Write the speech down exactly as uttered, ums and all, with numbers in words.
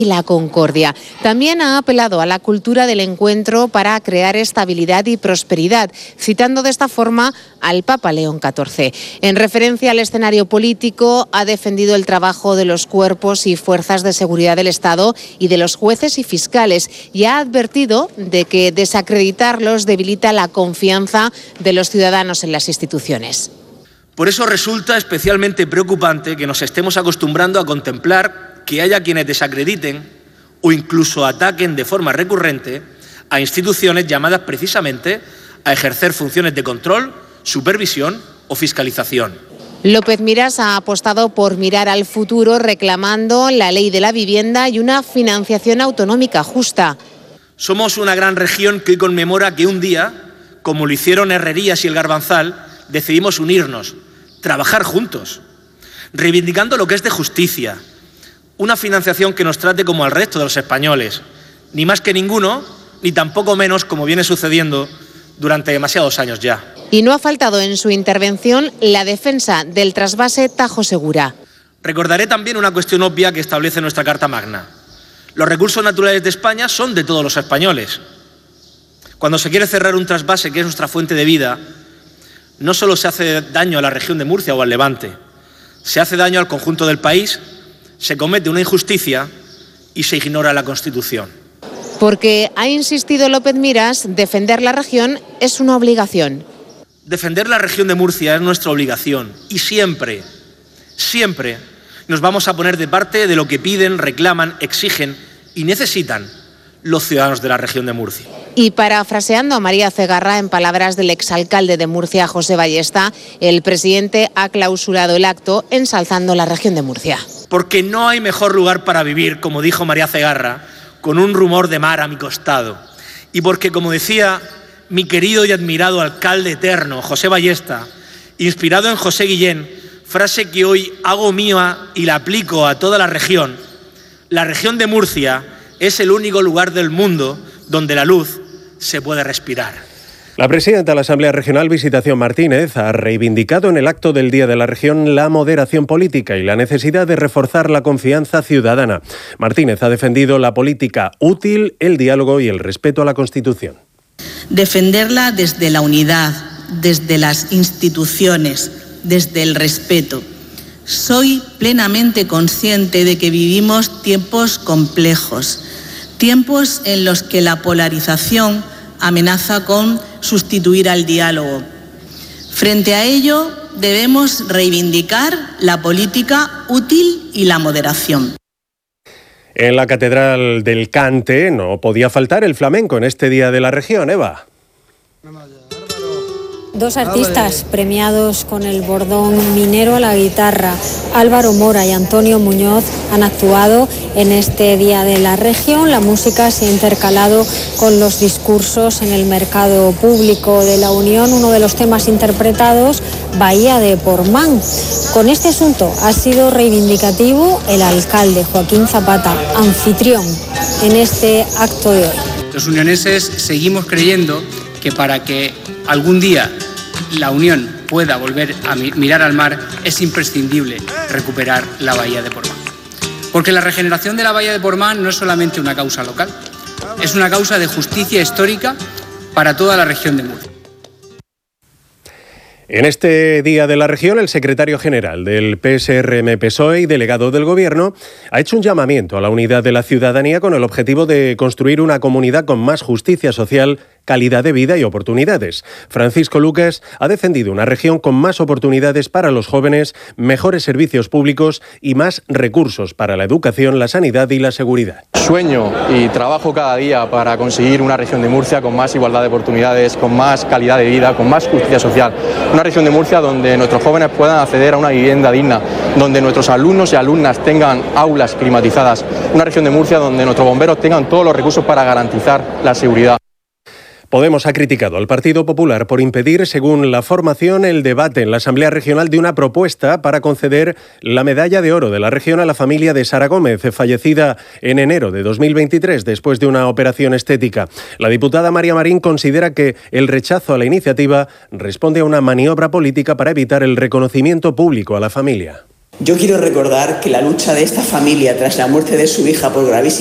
y la concordia. También ha apelado a la cultura del encuentro para crear estabilidad y prosperidad, citando de esta forma al Papa León catorce. En referencia al escenario político, ha defendido el trabajo de los cuerpos y fuerzas de seguridad del Estado y de los jueces y fiscales, y ha advertido de que desacreditarlos debilita la confianza de los ciudadanos en las instituciones. Por eso resulta especialmente preocupante que nos estemos acostumbrando a contemplar que haya quienes desacrediten o incluso ataquen de forma recurrente a instituciones llamadas precisamente a ejercer funciones de control, supervisión o fiscalización. López Miras ha apostado por mirar al futuro, reclamando la ley de la vivienda y una financiación autonómica justa. Somos una gran región que hoy conmemora que un día, como lo hicieron Herrerías y el Garbanzal, decidimos unirnos, trabajar juntos, reivindicando lo que es de justicia, una financiación que nos trate como al resto de los españoles, ni más que ninguno, ni tampoco menos como viene sucediendo durante demasiados años ya. Y no ha faltado en su intervención la defensa del trasvase Tajo Segura. Recordaré también una cuestión obvia que establece nuestra Carta Magna. Los recursos naturales de España son de todos los españoles. Cuando se quiere cerrar un trasvase, que es nuestra fuente de vida, no solo se hace daño a la región de Murcia o al Levante, se hace daño al conjunto del país, se comete una injusticia y se ignora la Constitución. Porque, ha insistido López Miras, defender la región es una obligación. Defender la región de Murcia es nuestra obligación y siempre, siempre nos vamos a poner de parte de lo que piden, reclaman, exigen y necesitan los ciudadanos de la región de Murcia. Y parafraseando a María Cegarra, en palabras del exalcalde de Murcia, José Ballesta, el presidente ha clausurado el acto ensalzando la región de Murcia. Porque no hay mejor lugar para vivir, como dijo María Cegarra, con un rumor de mar a mi costado. Y porque, como decía mi querido y admirado alcalde eterno, José Ballesta, inspirado en José Guillén, frase que hoy hago mía y la aplico a toda la región, la región de Murcia es el único lugar del mundo donde la luz se puede respirar. La presidenta de la Asamblea Regional, Visitación Martínez, ha reivindicado en el acto del Día de la Región la moderación política y la necesidad de reforzar la confianza ciudadana. Martínez ha defendido la política útil, el diálogo y el respeto a la Constitución. Defenderla desde la unidad, desde las instituciones, desde el respeto. Soy plenamente consciente de que vivimos tiempos complejos, tiempos en los que la polarización amenaza con sustituir al diálogo. Frente a ello, debemos reivindicar la política útil y la moderación. En la Catedral del Cante no podía faltar el flamenco en este Día de la Región, Eva. Dos artistas premiados con el bordón minero a la guitarra, Álvaro Mora y Antonio Muñoz, han actuado en este Día de la Región. La música se ha intercalado con los discursos en el mercado público de la Unión. Uno de los temas interpretados, Bahía de Portmán. Con este asunto ha sido reivindicativo el alcalde Joaquín Zapata, anfitrión en este acto de hoy. Los unioneses seguimos creyendo que para que algún día la Unión pueda volver a mirar al mar es imprescindible recuperar la bahía de Portmán. Porque la regeneración de la bahía de Portmán no es solamente una causa local, es una causa de justicia histórica para toda la región de Murcia. En este Día de la Región, el secretario general del P S R M P S O E y delegado del Gobierno ha hecho un llamamiento a la unidad de la ciudadanía con el objetivo de construir una comunidad con más justicia social, calidad de vida y oportunidades. Francisco Lucas ha defendido una región con más oportunidades para los jóvenes, mejores servicios públicos y más recursos para la educación, la sanidad y la seguridad. Sueño y trabajo cada día para conseguir una región de Murcia con más igualdad de oportunidades, con más calidad de vida, con más justicia social. Una región de Murcia donde nuestros jóvenes puedan acceder a una vivienda digna, donde nuestros alumnos y alumnas tengan aulas climatizadas. Una región de Murcia donde nuestros bomberos tengan todos los recursos para garantizar la seguridad. Podemos ha criticado al Partido Popular por impedir, según la formación, el debate en la Asamblea Regional de una propuesta para conceder la medalla de oro de la región a la familia de Sara Gómez, fallecida en enero de dos mil veintitrés después de una operación estética. La diputada María Marín considera que el rechazo a la iniciativa responde a una maniobra política para evitar el reconocimiento público a la familia. Yo quiero recordar que la lucha de esta familia tras la muerte de su hija por gravísima